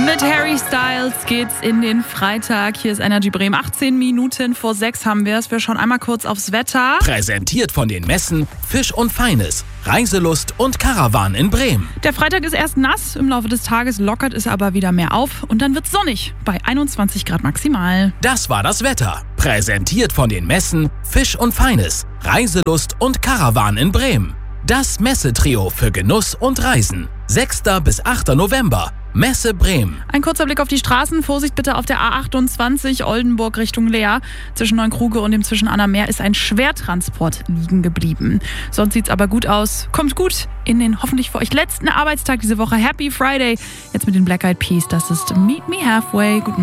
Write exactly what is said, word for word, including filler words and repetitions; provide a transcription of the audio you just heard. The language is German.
Mit Harry Styles geht's in den Freitag. Hier ist Energy Bremen. achtzehn Minuten vor sechs haben wir es. Wir schauen einmal kurz aufs Wetter. Präsentiert von den Messen Fisch und Feines, Reiselust und Karawan in Bremen. Der Freitag ist erst nass, im Laufe des Tages lockert es aber wieder mehr auf und dann wird's sonnig bei einundzwanzig Grad maximal. Das war das Wetter. Präsentiert von den Messen Fisch und Feines, Reiselust und Karawan in Bremen. Das Messetrio für Genuss und Reisen. sechster bis achter November. Messe Bremen. Ein kurzer Blick auf die Straßen. Vorsicht bitte auf der A achtundzwanzig Oldenburg Richtung Leer. Zwischen Neunkruge und dem Zwischenannermeer ist ein Schwertransport liegen geblieben. Sonst sieht's aber gut aus. Kommt gut in den hoffentlich für euch letzten Arbeitstag diese Woche. Happy Friday. Jetzt mit den Black Eyed Peas. Das ist Meet Me Halfway. Guten